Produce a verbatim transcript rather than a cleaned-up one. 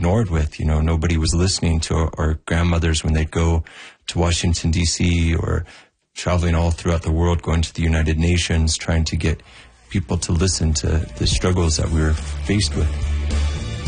ignored with. You know, nobody was listening to our, our grandmothers when they'd go to Washington, D C, or traveling all throughout the world, going to the United Nations, trying to get people to listen to the struggles that we were faced with.